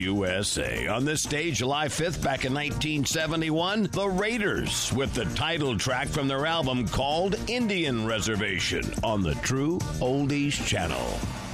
USA. On this stage, July 5th, back in 1971, the Raiders with the title track from their album called Indian Reservation on the True Oldies Channel.